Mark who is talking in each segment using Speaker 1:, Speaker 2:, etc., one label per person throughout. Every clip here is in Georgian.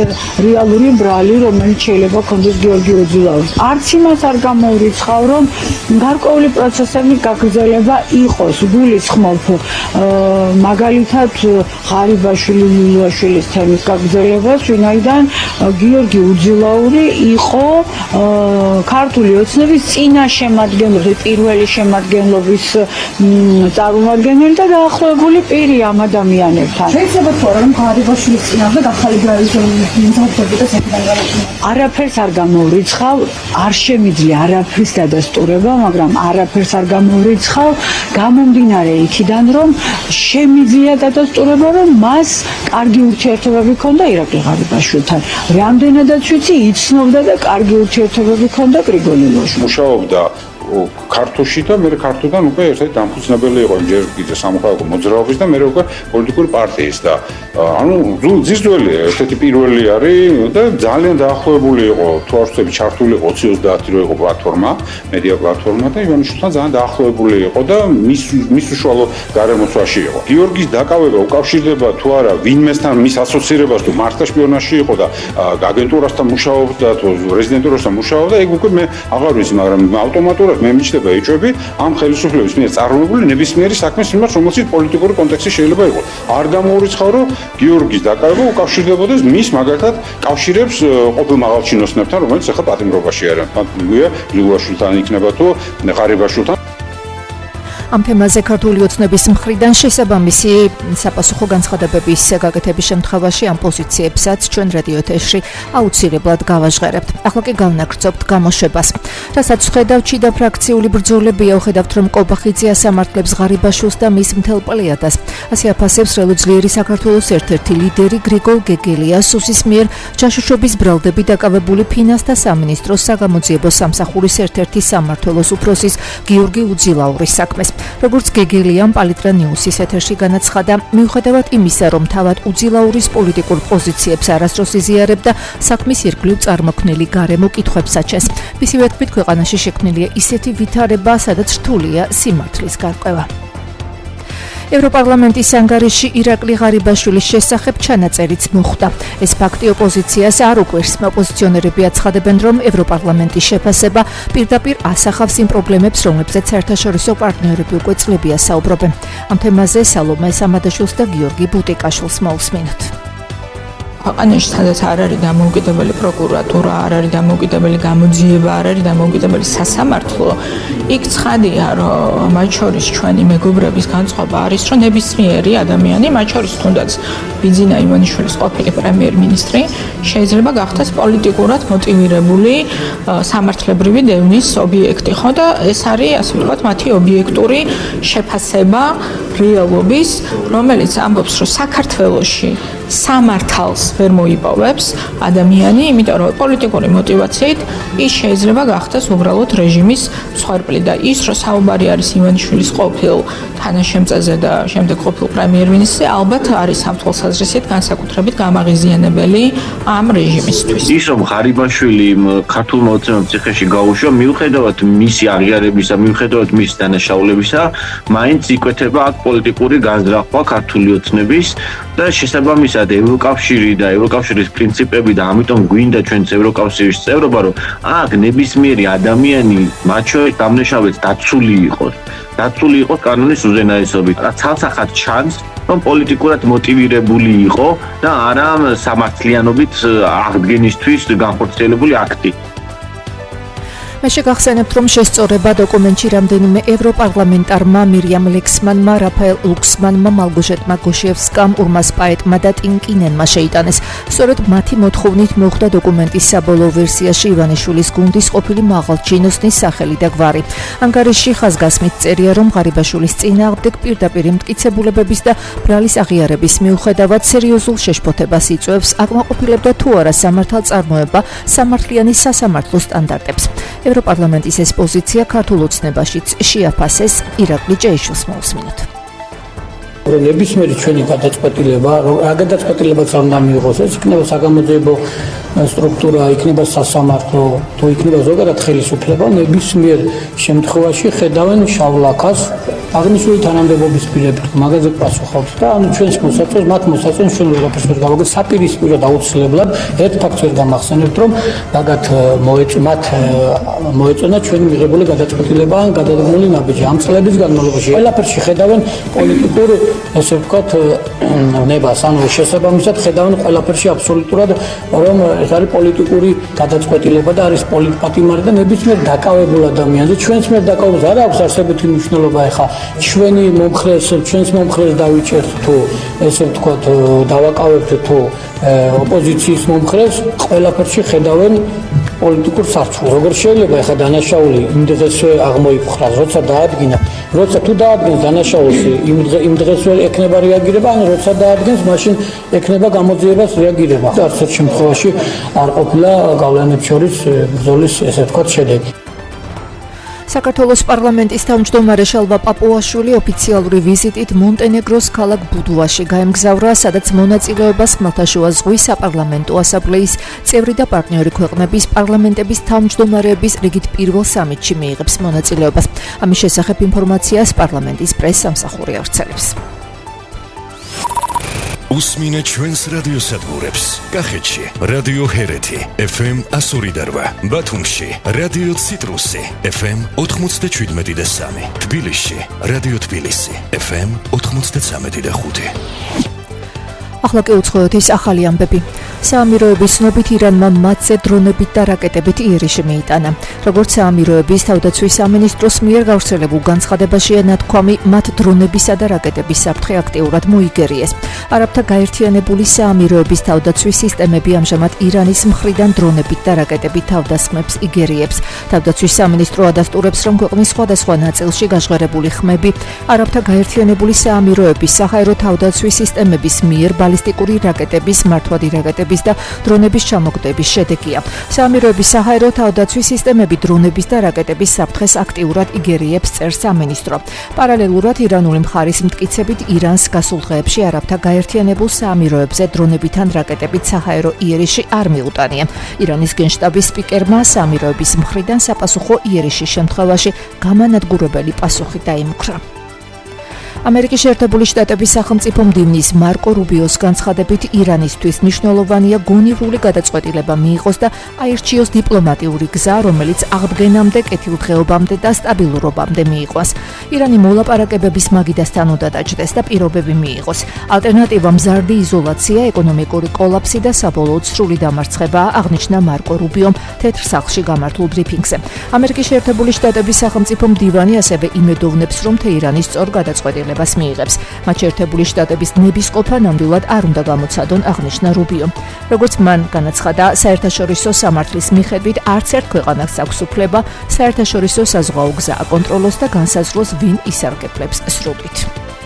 Speaker 1: რეალური ბრალი, რომელიც შეიძლება ქონდეს გიორგი უძილაურს. არც იმას არ გამოურიცხავ, რომ გარკვეული პროცესების გაგრძელება იყოს. გულისხმობ მაგალითად ღარიბაშვილი ლილიაშვილის თემის გაგრძელებას, ვინაიდან გიორგი უძილაური იყო ქართული ოცნების წინა შემადგენლობის, პირველი შემადგენლობის წარმომადგენელი და დაახლოებული პირი ამ ადამიანებთან.
Speaker 2: შეიძლება თუ არა, რომ ღარიბაშვილის წინააღმდეგ ახალი გამარჯვება საერთოდ
Speaker 1: არაფერს არ გამოურიცხავ, არ შემიძლია არაფრის დადასტურება, მაგრამ არაფერს არ გამოურიცხავ, გამომდინარე იქიდან, რომ შემიძლია დადასტურება, რომ მას კარგი ურთიერთობები ჰქონდა ირაკლი ღარიბაშვილთან. რამდენადაც ვიცი, იცნობდა და კარგი ურთიერთობები ჰქონდა გრიგოლი ლოშმა.
Speaker 3: მუშაობდა ქართულში და მე ქართულთან უკვე ერთ-ერთი დამფუძნებელი იყო ჯერ კიდე სამოქალაქო მოძრაობის და მე უკვე პოლიტიკური პარტიის და ანუ ზიზველი ერთ-ერთი პირველი არის და ძალიან დაახლოებული იყო თუ არ ვცდები ჩართული იყო 2030 რო იყო პლატფორმა, მედია პლატფორმა და ივანიშვილთან ძალიან დაახლოებული იყო და მის უშუალო გარემოცვაში იყო. გიორგის დაკავება უკავშირდება თუ არა ვინმესთან მის ასოცირებას თუ მართლა შპიონაჟში იყო და აგენტურასთან მუშაობდა თუ რეზიდენტურასთან მუშაობდა, ეგ უკვე მე აღარ ვიცი, მაგრამ ავტომატურად მე მიჩნდება ეჭვები ამ ხელისუფლების მიერ წარმოებული ნებისმიერი საქმის მიმართ, რომელშიც პოლიტიკური კონტექსტი შეიძლება იყოს. არ გამოურიცხავ, რომ გიორგის დაკავება უკავშირდებოდეს მის მაგალითად კავშირებს ყოფილ მაღალჩინოსნებთან, რომელიც ახლა პატიმრობაში არიან. მგონია ლილიაშვილთან იქნება თუ ღარიბაშვილთან.
Speaker 4: ამ თემაზე ქართული ოცნების მხრიდან შესაბამისი საპასუხო განცხადებების გაკეთების შემთხვევაში ამ პოზიციებსაც ჩვენ რადიო ეთერში აუცილებლად გავაჟღერებთ. ახლა კი განაგრძობთ გამოშვებას. რასაც ვხედავთ, შიდა ფრაქციული ბრძოლებია, ვხედავთ, რომ კობახიძე ასამართლებს ღარიბაშვილს და მის მთელ პლეადას. ასე აფასებს რელოძლიერი საქართველოს ერთ-ერთი ლიდერი გრიგოლ გეგელია სუსის მიერ ჯაშუშობის ბრალდები დაკავებული ფინანსთა სამინისტროს საგამოძიებო სამსახურის ერთ-ერთი სამმართველოს უფროსის გიორგი უძილაურის საქმეს. როგორც გეგელიამ პალიტრა ნიუსის ეთერში განაცხადა, მიუხედავად იმისა, რომ თავად უძილაურის პოლიტიკურ პოზიციებს არასდროს იზიარებდა, საქმის ირგვლივ წარმოქმნილი გარემო კითხვებს აჩენს. მისივე თქმით, ქვეყანაში შექმნილია ისეთი ვითარება, სადაც რთულია სიმართლის გარკვევა. ევროპარლამენტის ანგარიში ირაკლი ღარიბაშვილის შესახებ ჩანაწერიც მოხვდა. ეს ფაქტი ოპოზიციას არ უკვირს. ოპოზიციონერები აცხადებენ, რომ ევროპარლამენტის შეფასება პირდაპირ ასახავს იმ პრობლემებს, რომლებზეც საერთაშორისო პარტნიორები უკვე წლებია საუბრობენ. ამ თემაზე სალომე სამადაშვილს და გიორგი ბუტიკაშვილს მოусმინოთ.
Speaker 2: ქვეყანაში სადაც არ არის დამოუკიდებელი პროკურატურა, არ არის დამოუკიდებელი გამოძიება, არ არის დამოუკიდებელი სასამართლო, იქ ცხადია, რომ მათ შორის ჩვენი მეგობრების განწყობა არის, რომ ნებისმიერი ადამიანი, მათ შორის თუნდაც ბიძინა ივანიშვილის ყოფილი პრემიერ-მინისტრი, შეიძლება გახდეს პოლიტიკურად მოტივირებული სამართლებრივი დევნის ობიექტი, ხო და ეს არის, ასე ვთქვათ, მათი ობიექტური შეფასება რეალობის, რომელიც ამბობს, რომ საქართველოში სამართალს ვერ მოიპოვებს ადამიანი, იმიტომ რომ პოლიტიკური მოტივაციით ის შეიძლება გახდეს უბრალოდ რეჟიმის მსხვერპლი და ის, რომ საუბარი არის ივანიშვილის ყოფილ თანაშემწეზე და შემდეგ ყოფილ პრემიერ-მინისტრზე, ალბათ არის ამ თვალსაზრისით განსაკუთრებით გამაღიზიანებელი ამ რეჟიმისთვის.
Speaker 5: ის, რომ ღარიბაშვილი ქართულმა ოცნებამ ციხეში გაუშვა, მიუხედავად მისი აღიარებისა, მიუხედავად მისი დანაშაულებისა, მაინც იკვეთება აქ პოლიტიკური განზრახვა ქართული ოცნების და შესაბამისად ევროკავშირი და ევროკავშირის პრინციპები და ამიტომ გვინდა ჩვენც ევროკავშირის წევრობა, რომ აქ ნებისმიერი ადამიანი, მათ შორის დამნაშავეც დაცული იყოს. დაცული იყოს კანონის უზენაესობით. ცალსახად ჩანს, რომ პოლიტიკურად მოტივირებული იყო და არა სამართლიანობით აღდგენისთვის განხორციელებული აქტი.
Speaker 4: მე შეგახსენებთ, რომ შესწორება დოკუმენტში რამდენიმე ევროპარლამენტარმა მირიამ ლექსმანმა, რაფაელ ლუქსმანმა, მალგოჟეტმა გოშევსკამ, ურმას პაეტმა და ტინკინენმა შეიტანეს. სწორედ მათი მოთხოვნით მოხდა დოკუმენტის საბოლოო ვერსიაში ივანიშვილის გუნდის ყოფილი მაღალჩინოსნის სახელი და გვარი. ანგარიში ხაზგასმით წერია, რომ ღარიბაშვილის წინააღმდეგ პირდაპირ მტკიცებულებების და ბრალის აღიარების მიუხედავად სერიოზულ შეშფოთებას იწვევს, აკმაყოფილებდა თუ არა სამართალწარმოება სამართლიანი სასამართლო სტანდარტებს. ევროპარლამენტის ეს პოზიცია ქართულ ოცნებაშიც შეაფასეს. ირაკლი ჭეიშვილს მოусმინოთ.
Speaker 6: რომ ნებისმიერი ჩვენი გადაწყვეტილება, რა გადაწყვეტილებაც არ უნდა მიიღოს, ეს იქნება საგამოძიებო სტრუქტურა, იქნება სასამართლო, თუ იქნება ზოგადად ხელისუფლება, ნებისმიერ შემთხვევაში ხედავენ შავ ლაქას აღნიშნული თანამდებობის პირებთან მაგაზე პასუხობთ და ანუ ჩვენს მოსაწონს მათ მოსაწონს ჩვენ ყველაფერს ვერ გავაგებთ საპირისპიროდ აუცილებლად ერთ ფაქტს ვერ გამახსენებთ რომ მაგათ მოეწონა ჩვენი მიღებული გადაწყვეტილება ან გადადგმული ნაბიჯი ამ წლების განმავლობაში ყველაფერში ხედავენ პოლიტიკურ ესე ვთქვათ ნებას ანუ შესაბამისად ხედავენ ყველაფერში აბსოლუტურად რომ ეს არის პოლიტიკური გადაწყვეტილება და არის პოლიტპატიმარი და ნებისმიერ დაკავებულ ადამიანზე ჩვენს მიერ დაკავებას არ აქვს არსებითი მნიშვნელობა ეხა ჩვენს მომხრეს დავიჭერთ თუ ესე ვთქვათ დავაკავებთ თუ ოპოზიციის მომხრეს ყველაფერში ხედავენ პოლიტიკურ სარჩელს. როგორ შეიძლება ეხა დანაშაული იმ დღესვე აღმოიფხრას, როცა დაადგინა, როცა თუ დაადგენს დანაშაულს იმ დღესვე ექნება რეაგირება, ან როცა დაადგენს, მაშინ ექნება გამოძიებას რეაგირება. არც ერთ შემთხვევაში არ ყოფილა გავლენებს შორის ბრძოლის ესე ვთქვათ შედეგი.
Speaker 4: საქართველოს პარლამენტის თავმჯდომარე შალვა პაპუაშვილი ოფიციალური ვიზიტით მონტენეგროს ქალაქ ბუდვაში გაემგზავრა, სადაც მონაწილეობას ხმელთაშუა ზღვის საპარლამენტო ასამბლეის წევრი და პარტნიორი ქვეყნების პარლამენტების თავმჯდომარეების რიგით პირველ სამიტში მიიღებს მონაწილეობას. ამის შესახებ ინფორმაციას პარლამენტის პრეს-სამსახური ავრცელებს.
Speaker 7: Usmine ჩვენს რადიოსადგურებს. კახეთში რადიო ჰერეთი FM 102.8, ბათუმში რადიო ციტრუსი FM 97.3, თბილისში რადიო თბილისი FM 93.5.
Speaker 4: ახლა კი უცხოეთის ახალი ამბები. საამიროების ცნობით ირანმა მათზე დრონებით და რაკეტებით იერიში მიიტანა. როგორც საამიროების თავდაცვის სამინისტროს მიერ გავრცელებულ განცხადებაშია ნათქვამი, მათ დრონებისა და რაკეტების საფრთხე აქტიურად მოიგერიეს. არაბთა გაერთიანებული საამიროების თავდაცვის სისტემები ამჟამად ირანის მხრიდან დრონებით და რაკეტებით თავდასხმებს იგერიებს. თავდაცვის სამინისტრო ადასტურებს, რომ ქვეყნის სხვადასხვა ნაწილში გაჟღერებული ხმები არაბთა გაერთიანებული საამიროების საჰაერო თავდაცვის სისტემების მიერ ბალისტიკური რაკეტების, მართვადი რაკეტების და დრონების ჩამოგდების შედეგია. საამიროების საჰაერო თავდაცვის სისტემები დრონების და რაკეტების საფრთხეს აქტიურად იგერიებს, წერს სამინისტრო. პარალელურად ირანული მხარის მტკიცებით ირანს გასულ დღეებში არაბთა გაერთიანებულ საამიროებზე დრონებით ან რაკეტებით საჰაერო იერიში არ მიუტანია. ირანის გენშტაბის სპიკერმა საამიროების მხრიდან საპასუხო იერიშის შემთხვევაში გამანადგურებელი პასუხი დაიმუქრა. ამერიკის შეერთებული შტატების სახელმწიფო მდივნის მარკო რუბიოს განცხადებით ირანისთვის მნიშვნელოვანია გონივრული გადაწყვეტილება მიიღოს და აირჩიოს დიპლომატიური გზა, რომელიც აღდგენამდე, კეთილდღეობამდე და სტაბილურობამდე მიიყვას. ირანი მოლაპარაკებების მაგიდასთან უნდა დაჯდეს და პირობები მიიღოს. ალტერნატივა მზარდი იზოლაცია, ეკონომიკური კოლაფსი და საბოლოოდ სრული დამარცხებაა, აღნიშნა მარკო რუბიომ თეთრ სახლში გამართულ ბრიფინგზე. ამერიკის შეერთებული შტატების სახელმწიფო მდივანი ასევე იმედოვნებს, რომ თეირანის სწორ გადაწყვეტილებას მიიღებს. მათ შეერთებული შტატების ნებისყოფა ნამდვილად არ უნდა გამოცადონ, აღნიშნა რუბიო. როგორც მან განაცხადა, საერთაშორისო სამართლის მიხედვით არც ერთ ქვეყანას აქვს უფლება საერთაშორისო საზღვაო გზა აკონტროლოს და განსაზღვროს, ვინ ისარგებლებს სრუტით.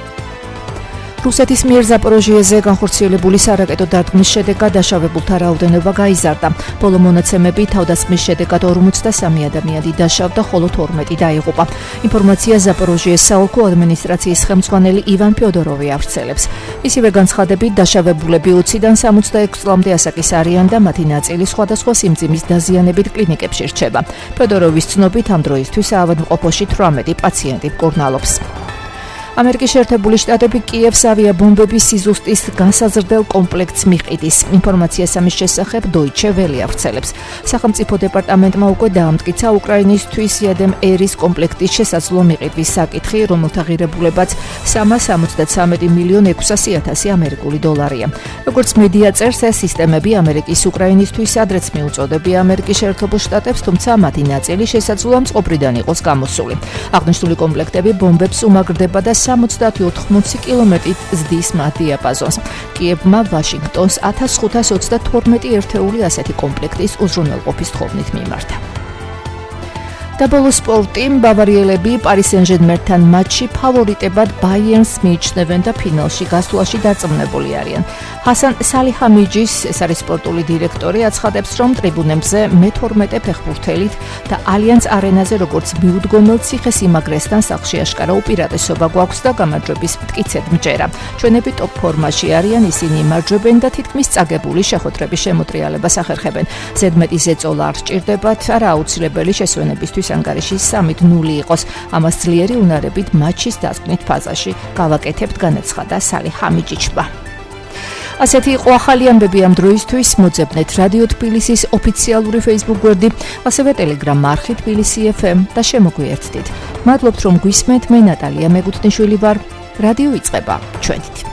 Speaker 4: რუსეთის მიერ ზაპოროჟიეზე განხორციელებული სარაკეტო დარტყმის შედეგად დაშავებულთა რაოდენობა გაიზარდა. ბოლო მონაცემები თავდასხმის შედეგად 53 ადამიანი დაშავდა, ხოლო 12 დაიღუპა. ინფორმაცია ზაპოროჟიეს საოლქო ადმინისტრაციის ხელმძღვანელი ივან ფიოდოროვი ავრცელებს. მისივე განცხადებით, დაშავებულები 20-დან 66 წლამდე ასაკის არიან და მათი ნაწილი სხვადასხვა სიმძიმის დაზიანებით კლინიკებში რჩება. ფიოდოროვის ცნობით, ამ დროისთვის საავადმყოფოში 18 პაციენტი მკურნალობს. ამერიკის შეერთებული შტატები კიევს ავიაბომბების სიზუსტის განსაზრდელ კომპლექტს მიყიდის. ინფორმაციას ამის შესახებ Deutsche Welle ავრცელებს. სახელმწიფო დეპარტამენტმა უკვე დაამტკიცა უკრაინისთვის იადემ ერის კომპლექტის შესაძლო მიყიდვის საკითხი, რომელთა ღირებულებაც 373 მილიონ 600,000 ამერიკული დოლარია. როგორც მედია წერს, ეს სისტემები ამერიკის უკრაინისთვის ადრეც მიუწოდებია ამერიკის შეერთებულ შტატებს, თუმცა მათი ნაწილი შესაძლოა მწყობრიდან იყოს გამოსული. აღნიშნული კომპლექტები ბომბებს უმაგრდება და 70-80 კილომეტრით ზრდის მათ დიაპაზონს. კიევმა ვაშინგტონს 1522 ერთეული ასეთი კომპლექტის უზრუნველყოფის თხოვნით მიმართა. და ბოლო სპორტი, ბავარიელები პარი სენ-ჟერმენთან მატჩში ფავორიტებად ბაიერნს მიიჩნევენ და ფინალში გასვლაში დარწმუნებული არიან. ჰასან სალიხამიჯის, ეს არის სპორტული დირექტორი, აცხადებს, რომ ტრიბუნებზე მე-12 ფეხბურთელით და ალიანს არენაზე როგორც მიუდგომელ ციხესიმაგრესთან სახლში აშკარა უპირატესობა გვაქვს და გამარჯვების მტკიცედ მჯერა. ჩვენები ტოპ ფორმაში არიან, ისინი იმარჯვებენ და თითქმის წაგებული შეხვედრების შემოტრიალებას ახერხებენ. ზედმეტი ზეწოლა არ სჭირდებათ, არა აუცილებელი შესვენებისთვის შორის ანგარიში 3-0 იყოს. ამას ძლიერი უნარებით მატჩის დასკვნით ფაზაში გავაკეთებთ, განაცხადა სალი ჰამიჯიჩმა. ასეთი იყო ახალი ამბები ამ დროისთვის. მოძებნეთ რადიო თბილისის ოფიციალური Facebook გვერდი, ასევე Telegram არხი თბილისი FM და შემოგვიერთდით. მადლობთ რომ გვისმენთ. მე ნატალია მეგუთნიშვილი ვარ. რადიო იწყება ჩვენით.